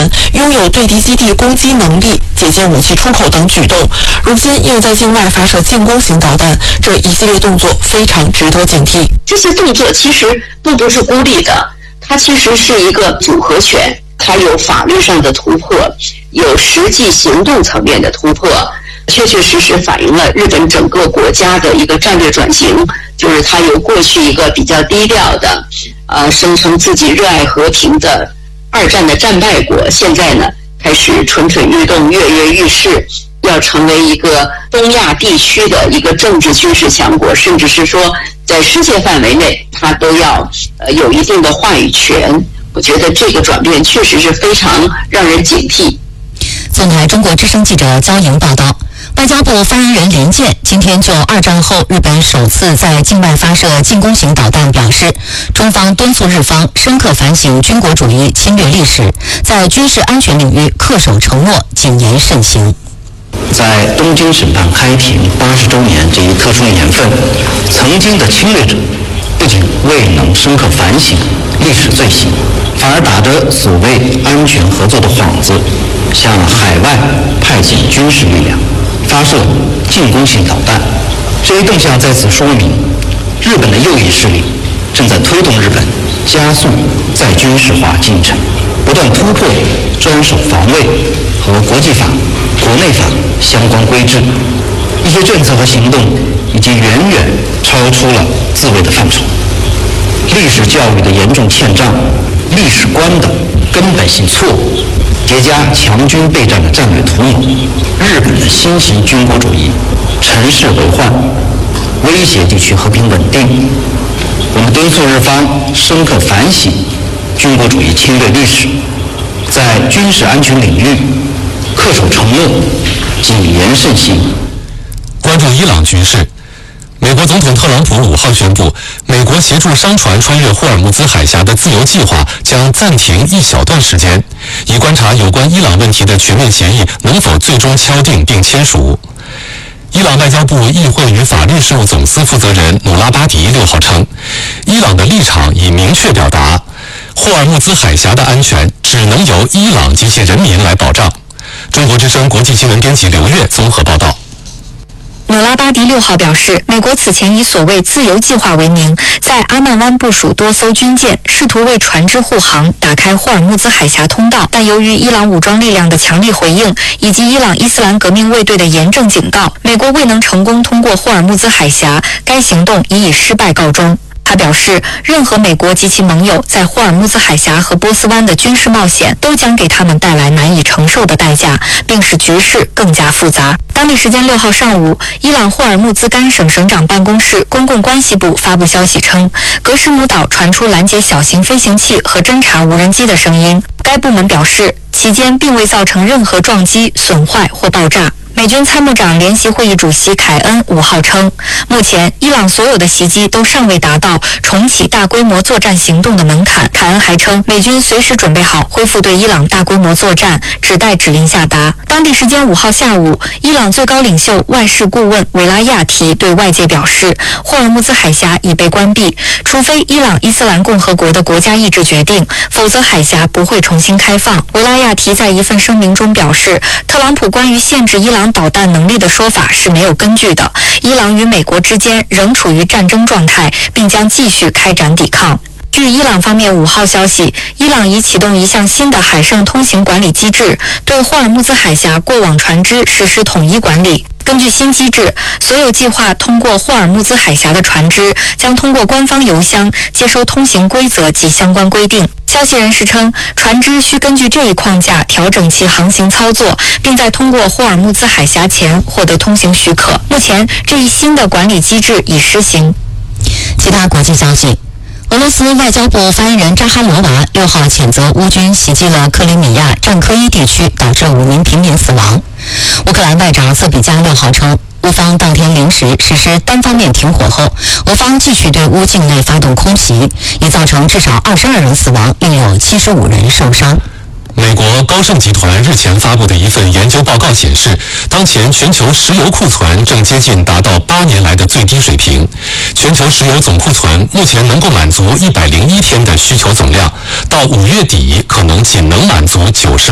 拥有对敌基地攻击能力、解禁武器出口等举动，如今又在境外发射进攻型导弹，这一系列动作非常值得警惕。 这些动作其实并不是孤立的，它其实是一个组合拳，它有法律上的突破，有实际行动层面的突破，确确实实反映了日本整个国家的一个战略转型，就是它由过去一个比较低调的，声称自己热爱和平的二战的战败国，现在呢开始蠢蠢欲动、跃跃欲试，要成为一个东亚地区的一个政治军事强国，甚至是说在世界范围内，它都要有一定的话语权。我觉得这个转变确实是非常让人警惕。 纵台中国之声记者焦莹报道。外交部发言人林健今天就二战后日本首次在境外发射进攻型导弹表示，中方敦促日方深刻反省军国主义侵略历史，在军事安全领域恪守承诺，谨言慎行。 在东京审判开庭80周年这一特殊年份，曾经的侵略者不仅未能深刻反省历史罪行，反而打着所谓安全合作的幌子，向海外派遣军事力量，发射进攻性导弹。这一动向在此说明，日本的右翼势力正在推动日本加速再军事化进程，不断突破专守防卫和国际法、国内法相关规制。一些政策和行动已经远远超出了自卫的范畴，历史教育的严重欠账，历史观的根本性错误，叠加强军备战的战略图谋，日本的新型军国主义乘势为患，威胁地区和平稳定。我们敦促日方深刻反省军国主义侵略历史，在军事安全领域恪守承诺，谨言慎行。 关注伊朗局势，美国总统特朗普5号宣布，美国协助商船穿越霍尔木兹海峡的自由计划将暂停一小段时间，以观察有关伊朗问题的全面协议能否最终敲定并签署。伊朗外交部议会与法律事务总司负责人努拉巴迪6号称，伊朗的立场已明确表达，霍尔木兹海峡的安全只能由伊朗及其人民来保障。中国之声国际新闻编辑刘月综合报道。 努拉巴迪6号表示，美国此前以所谓自由计划为名，在阿曼湾部署多艘军舰，试图为船只护航打开霍尔木兹海峡通道，但由于伊朗武装力量的强力回应，以及伊朗伊斯兰革命卫队的严正警告，美国未能成功通过霍尔木兹海峡，该行动已以失败告终。他表示，任何美国及其盟友在霍尔木兹海峡和波斯湾的军事冒险都将给他们带来难以承受的代价，并使局势更加复杂。当地时间6号上午，伊朗霍尔木兹干省省长办公室公共关系部发布消息称，格什姆岛传出拦截小型飞行器和侦察无人机的声音。该部门表示，期间并未造成任何撞击、损坏或爆炸。美军参谋长联席会议主席凯恩5号称，目前伊朗所有的袭击都尚未达到重启大规模作战行动的门槛。凯恩还称，美军随时准备好恢复对伊朗大规模作战，只待指令下达。当地时间5号下午，伊朗最高领袖外事顾问维拉亚提对外界表示，霍尔木兹海峡已被关闭，除非伊朗伊斯兰共和国的国家意志决定，否则海峡不会重新开放。维拉亚提在一份声明中表示，特朗普关于限制伊朗导弹能力的说法是没有根据的，伊朗与美国之间仍处于战争状态，并将继续开展抵抗。据伊朗方面5号消息，伊朗已启动一项新的海上通行管理机制，对霍尔木兹海峡过往船只实施统一管理。根据新机制，所有计划通过霍尔木兹海峡的船只将通过官方邮箱接收通行规则及相关规定。消息人士称，船只需根据这一框架调整其航行操作，并在通过霍尔木兹海峡前获得通行许可。目前，这一新的管理机制已施行。 其他国际消息，俄罗斯外交部发言人扎哈罗娃6号谴责乌军袭击了克里米亚战科伊地区，导致5名平民死亡。乌克兰外长瑟比加6号称，乌方当天零时实施单方面停火后，俄方继续对乌境内发动空袭，已造成至少22人死亡，另有75人受伤。 美国高盛集团日前发布的一份研究报告显示，当前全球石油库存正接近达到8年来的最低水平。全球石油总库存目前能够满足101天的需求总量，到5月底可能仅能满足90